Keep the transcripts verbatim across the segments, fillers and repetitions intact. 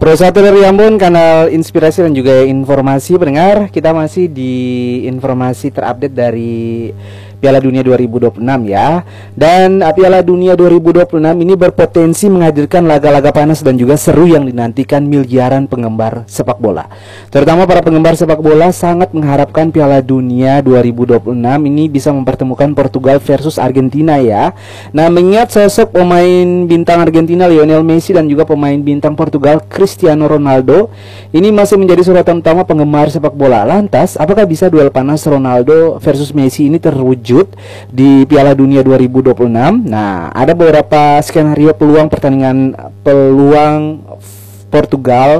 Pro satu dari Ambon, kanal inspirasi dan juga informasi pendengar. Kita masih di informasi terupdate dari Piala Dunia dua ribu dua puluh enam ya. Dan uh, Piala Dunia dua ribu dua puluh enam ini berpotensi menghadirkan laga-laga panas dan juga seru yang dinantikan miliaran penggemar sepak bola. Terutama para penggemar sepak bola sangat mengharapkan Piala Dunia dua ribu dua puluh enam ini bisa mempertemukan Portugal versus Argentina ya. Nah, mengingat sosok pemain bintang Argentina Lionel Messi dan juga pemain bintang Portugal Cristiano Ronaldo ini masih menjadi sorotan utama penggemar sepak bola. Lantas, apakah bisa duel panas Ronaldo versus Messi ini terwujud di Piala Dunia dua ribu dua puluh enam? Nah, ada beberapa skenario peluang pertandingan peluang Portugal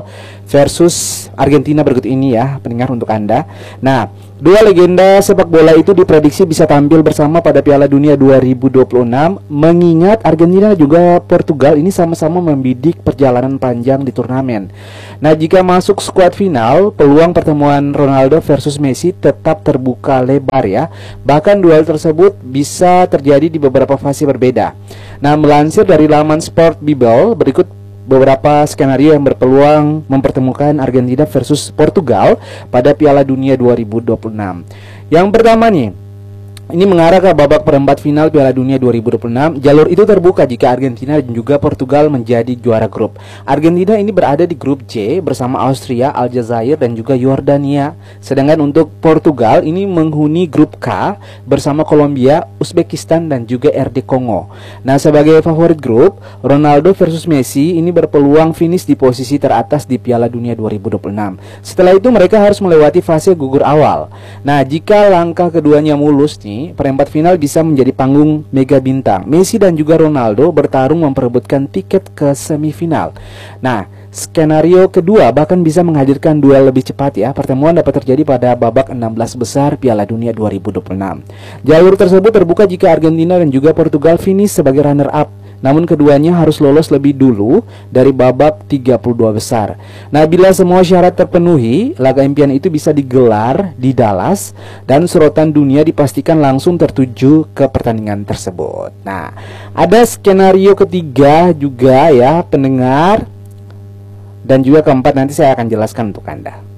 versus Argentina berikut ini ya, pendengar, untuk Anda. Nah, dua legenda sepak bola itu diprediksi bisa tampil bersama pada Piala Dunia dua ribu dua puluh enam, mengingat Argentina dan juga Portugal ini sama-sama membidik perjalanan panjang di turnamen. Nah, jika masuk skuad final, peluang pertemuan Ronaldo versus Messi tetap terbuka lebar ya. Bahkan duel tersebut bisa terjadi di beberapa fase berbeda. Nah, melansir dari laman Sport Bible, berikut beberapa skenario yang berpeluang mempertemukan Argentina versus Portugal pada Piala Dunia dua ribu dua puluh enam. Yang pertama nih, ini mengarah ke babak perempat final Piala Dunia dua ribu dua puluh enam. Jalur itu terbuka jika Argentina dan juga Portugal menjadi juara grup. Argentina ini berada di grup J bersama Austria, Aljazair dan juga Yordania. Sedangkan untuk Portugal ini menghuni grup K bersama Kolombia, Uzbekistan dan juga R D Kongo. Nah, sebagai favorit grup, Ronaldo versus Messi ini berpeluang finish di posisi teratas di Piala Dunia dua ribu dua puluh enam. Setelah itu mereka harus melewati fase gugur awal. Nah, jika langkah keduanya mulus nih, perempat final bisa menjadi panggung mega bintang. Messi dan juga Ronaldo bertarung memperebutkan tiket ke semifinal. Nah, skenario kedua bahkan bisa menghadirkan duel lebih cepat ya. Pertemuan dapat terjadi pada babak enam belas besar Piala Dunia dua ribu dua puluh enam. Jalur tersebut terbuka jika Argentina dan juga Portugal finish sebagai runner up. Namun keduanya harus lolos lebih dulu dari babak tiga puluh dua besar. Nah, bila semua syarat terpenuhi, laga impian itu bisa digelar di Dallas dan sorotan dunia dipastikan langsung tertuju ke pertandingan tersebut. Nah, ada skenario ketiga juga ya pendengar, dan juga keempat nanti saya akan jelaskan untuk Anda.